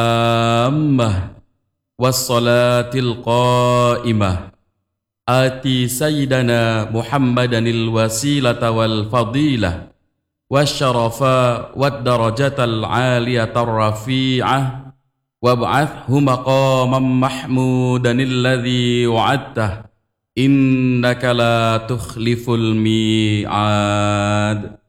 والصلاة القائمة آتي سيدنا محمدا الوسيلة والفضيلة والشرف والدرجة العالية الرفيعة وابعثه مقاما محمودا الذي وعدته إنك لا تخلف الميعاد.